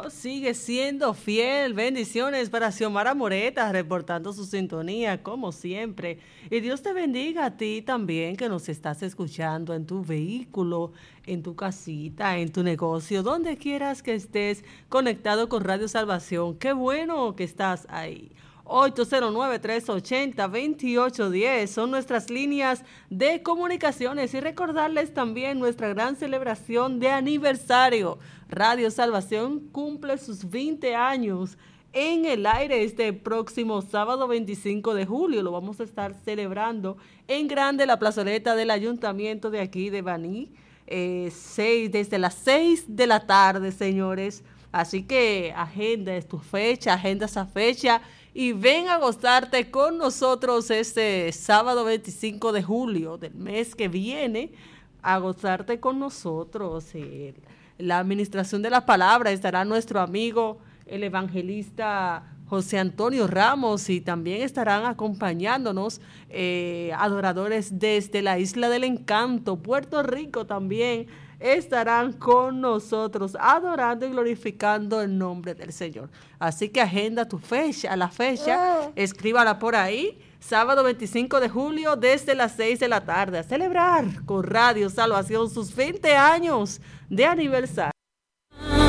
sigue siendo fiel. Bendiciones para Xiomara Moreta, reportando su sintonía, como siempre. Y Dios te bendiga a ti también, que nos estás escuchando en tu vehículo, en tu casita, en tu negocio, donde quieras que estés conectado con Radio Salvación. Qué bueno que estás ahí. 809-380-2810 son nuestras líneas de comunicaciones, y recordarles también nuestra gran celebración de aniversario. Radio Salvación cumple sus 20 años en el aire este próximo sábado 25 de julio. Lo vamos a estar celebrando en grande la plazoleta del ayuntamiento de aquí de Baní, desde las 6 de la tarde, señores. Así que agenda tu fecha, agenda esa fecha y ven a gozarte con nosotros este sábado 25 de julio del mes que viene, a gozarte con nosotros. La administración de la palabra estará nuestro amigo, el evangelista José Antonio Ramos, y también estarán acompañándonos adoradores desde la Isla del Encanto, Puerto Rico también. Estarán con nosotros adorando y glorificando el nombre del Señor. Así que agenda tu fecha, la fecha, escríbala por ahí, sábado 25 de julio desde las 6 de la tarde, a celebrar con Radio Salvación sus 20 años de aniversario.